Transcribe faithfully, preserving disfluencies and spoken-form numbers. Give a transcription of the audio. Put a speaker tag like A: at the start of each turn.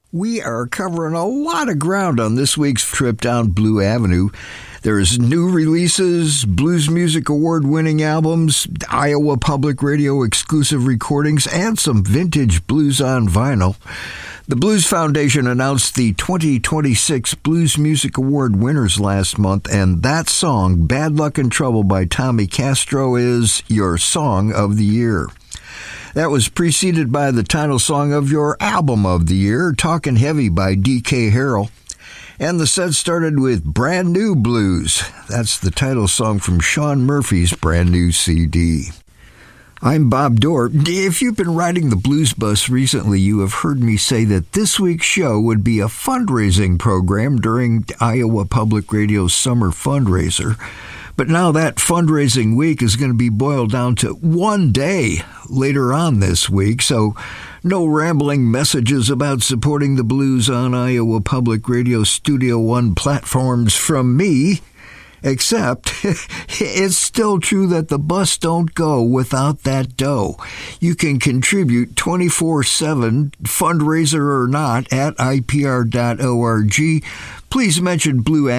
A: We are covering a lot of ground on this week's trip down Blue Avenue. There's new releases, Blues Music Award-winning albums, Iowa Public Radio exclusive recordings, and some vintage blues on vinyl. The Blues Foundation announced the twenty twenty-six Blues Music Award winners last month, and that song, Bad Luck and Trouble by Tommy Castro, is your Song of the Year. That was preceded by the title song of your Album of the Year, Talkin' Heavy by D K Harrell. And the set started with Brand New Blues. That's the title song from Sean Murphy's brand new C D. I'm Bob Dorr. If you've been riding the Blues Bus recently, you have heard me say that this week's show would be a fundraising program during Iowa Public Radio's summer fundraiser. But now that fundraising week is going to be boiled down to one day later on this week, so no rambling messages about supporting the blues on Iowa Public Radio Studio One platforms from me, except it's still true that the bus don't go without that dough. You can contribute twenty-four seven, fundraiser or not, at I P R dot org. Please mention Blue